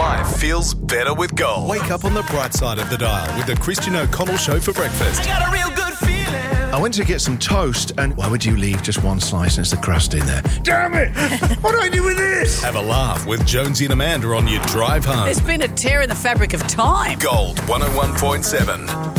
Life feels better with Gold. Wake up on the bright side of the dial with the Christian O'Connell Show for breakfast. Got a real good feeling. I went to get some toast, and why would you leave just one slice and it's the crust in there? Damn it! What do I do with this? Have a laugh with Jonesy and Amanda on your drive home. There's been a tear in the fabric of time. Gold 101.7.